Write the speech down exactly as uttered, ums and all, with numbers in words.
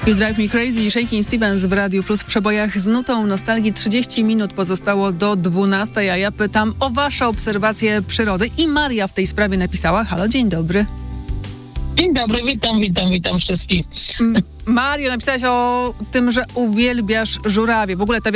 You Drive Me Crazy i Shakin' Stevens w Radiu Plus w przebojach z nutą nostalgii. trzydzieści minut pozostało do dwunastej, a ja pytam o wasze obserwacje przyrody i Maria w tej sprawie napisała. Halo, dzień dobry. Dzień dobry, witam, witam, witam wszystkich. M- Mario, napisałaś o tym, że uwielbiasz żurawie. W ogóle ta